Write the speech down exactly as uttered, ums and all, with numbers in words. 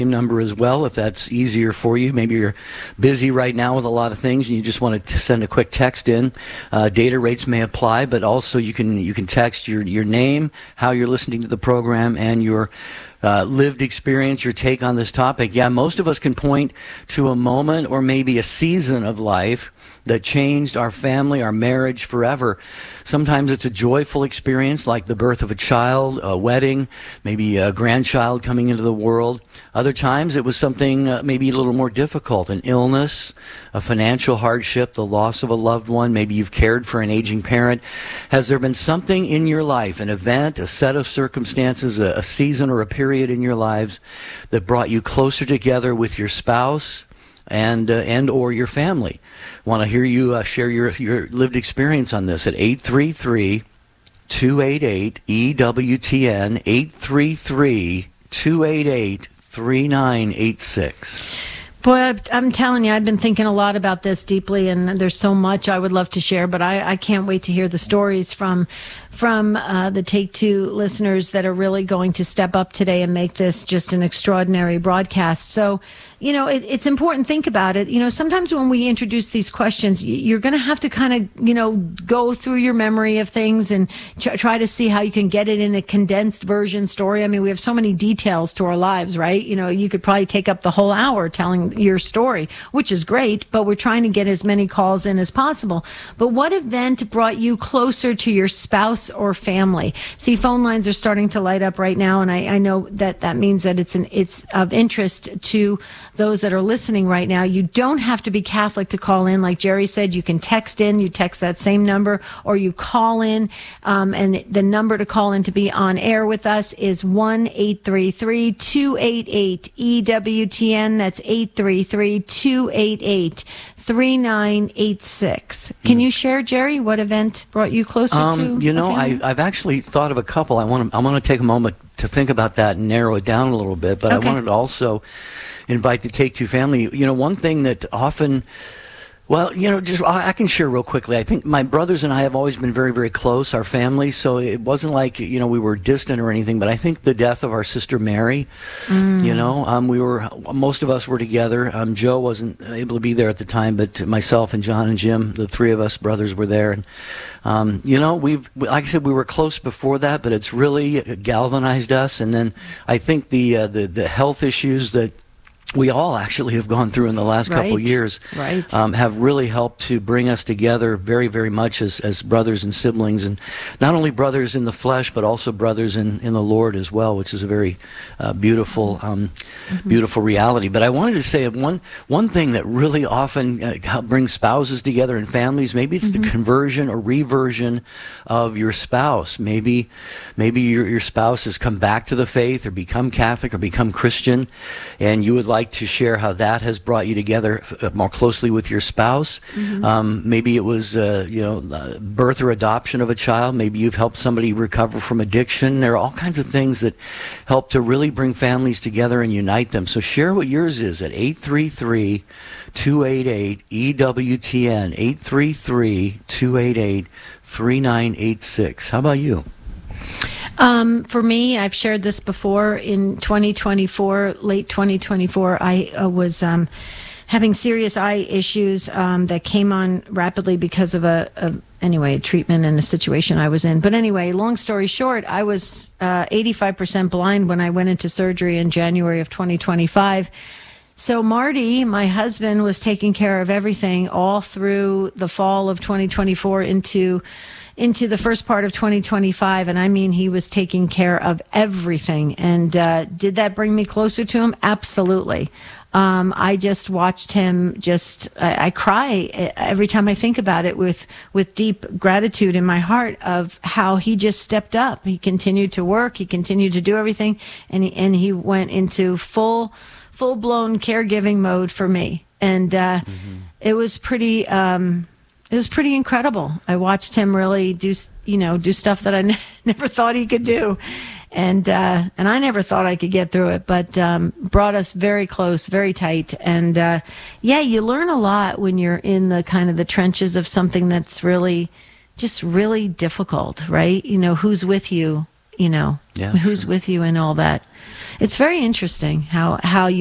number as well, if that's easier for you. Maybe you're busy right now with a lot of things and you just want to send a quick text in. Uh, data rates may apply, but also you can you can text your your name, how you're listening to the program, and your uh, lived experience, your take on this topic. Yeah, most of us can point to a moment or maybe a season of life that changed our family, our marriage forever. Sometimes it's a joyful experience, like the birth of a child, a wedding, maybe a grandchild coming into the world. Other times it was something uh, maybe a little more difficult, an illness, a financial hardship, the loss of a loved one. Maybe you've cared for an aging parent. Has there been something in your life, an event, a set of circumstances, a, a season or a period in your lives that brought you closer together with your spouse and uh, and or your family? Want to hear you uh, share your your lived experience on this at eight three three, two eight eight, E W T N, eight three three, two eight eight, three nine eight six. Boy, I'm telling you, I've been thinking a lot about this deeply, and there's so much I would love to share, but I, I can't wait to hear the stories from from uh, the Take Two listeners that are really going to step up today and make this just an extraordinary broadcast. So, you know, it, it's important. Think about it. You know, sometimes when we introduce these questions, you're going to have to kind of, you know, go through your memory of things and ch- try to see how you can get it in a condensed version story. I mean, we have so many details to our lives, right? You know, you could probably take up the whole hour telling your story, which is great, but we're trying to get as many calls in as possible. But what event brought you closer to your spouse or family? See, phone lines are starting to light up right now, and I, I know that that means that it's an it's of interest to those that are listening right now. You don't have to be Catholic to call in. Like Jerry said, you can text in. You text that same number, or you call in, um, and the number to call in to be on air with us is one eight three three, two eight eight, E W T N. That's eight three three, two eight eight, three nine eight six. Can you share, Jerry, what event brought you closer um, to You know, a family? I, I've actually thought of a couple. I want to I want to take a moment to think about that and narrow it down a little bit, but Okay. I wanted to also invite the Take Two family. You know, one thing that often... Well, you know, just I I can share real quickly. I think my brothers and I have always been very, very close, our family, so it wasn't like, you know, we were distant or anything, but I think the death of our sister Mary, mm. you know, um, we were, most of us were together. Um, Joe wasn't able to be there at the time, but myself and John and Jim, the three of us brothers, were there. And, um, you know, we've, like I said, we were close before that, but it's really galvanized us. And then I think the uh, the, the health issues that we all actually have gone through in the last Right. couple years Right. um, have really helped to bring us together very, very much as, as brothers and siblings, and not only brothers in the flesh, but also brothers in, in the Lord as well, which is a very uh, beautiful, um, mm-hmm. beautiful reality. But I wanted to say one one thing that really often uh, brings spouses together and families. Maybe it's mm-hmm. the conversion or reversion of your spouse. Maybe, maybe your your spouse has come back to the faith or become Catholic or become Christian, and you would like to share how that has brought you together more closely with your spouse. Mm-hmm. Um, maybe it was, uh, you know, uh, birth or adoption of a child. Maybe you've helped somebody recover from addiction. There are all kinds of things that help to really bring families together and unite them. So share what yours is at eight three three, two eight eight, E W T N, eight three three, two eight eight, three nine eight six. How about you? Um, for me, I've shared this before. In twenty twenty-four, late twenty twenty-four, I uh, was um, having serious eye issues um, that came on rapidly because of a, a anyway a treatment and a situation I was in. But anyway, long story short, I was uh, eighty-five percent blind when I went into surgery in January of twenty twenty-five. So Marty, my husband, was taking care of everything all through the fall of twenty twenty-four into into the first part of twenty twenty-five. And I mean, he was taking care of everything. And uh, did that bring me closer to him? Absolutely. Um, I just watched him just, I, I cry every time I think about it with, with deep gratitude in my heart of how he just stepped up. He continued to work. He continued to do everything. And he, and he went into full, full blown caregiving mode for me. And, uh, mm-hmm. it was pretty, um, it was pretty incredible. I watched him really do, you know, do stuff that I n- never thought he could do. And, uh, and I never thought I could get through it, but, um, brought us very close, very tight. And, uh, yeah, you learn a lot when you're in the kind of the trenches of something that's really, just really difficult, right? You know, who's with you, you know, Yeah, who's sure. with you and all that. It's very interesting how how you